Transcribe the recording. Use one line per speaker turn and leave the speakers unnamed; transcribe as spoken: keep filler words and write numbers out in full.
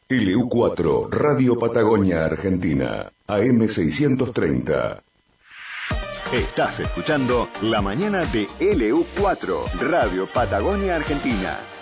L U cuatro, Radio Patagonia Argentina, A M seiscientos treinta.
Estás escuchando La Mañana de L U cuatro, Radio Patagonia Argentina.